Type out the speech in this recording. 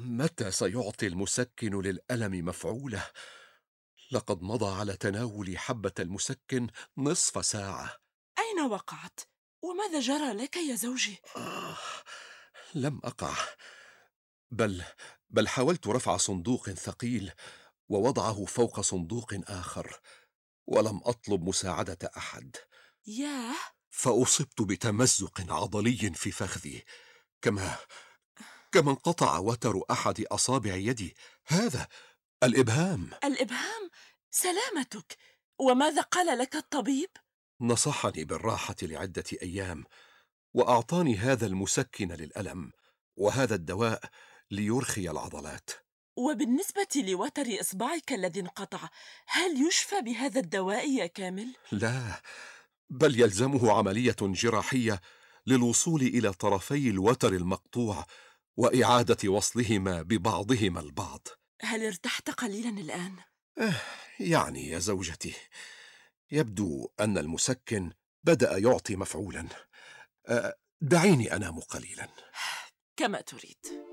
متى سيعطي المسكن للألم مفعوله؟ لقد مضى على تناول حبة المسكن نصف ساعة. أين وقعت؟ وماذا جرى لك يا زوجي؟ آه، لم أقع، بل بل حاولت رفع صندوق ثقيل ووضعه فوق صندوق آخر، ولم أطلب مساعدة أحد، ياه. فأصبت بتمزق عضلي في فخذي، كما كما انقطع وتر أحد أصابع يدي، هذا الإبهام. الإبهام؟ سلامتك. وماذا قال لك الطبيب؟ نصحني بالراحة لعدة أيام، وأعطاني هذا المسكن للألم، وهذا الدواء ليرخي العضلات. وبالنسبة لوتر إصبعك الذي انقطع، هل يشفى بهذا الدواء يا كامل؟ لا، بل يلزمه عملية جراحية للوصول إلى طرفي الوتر المقطوع وإعادة وصلهما ببعضهما البعض. هل ارتحت قليلا الآن؟ آه، يعني يا زوجتي، يبدو أن المسكن بدأ يعطي مفعولا. دعيني أنام قليلا. كما تريد.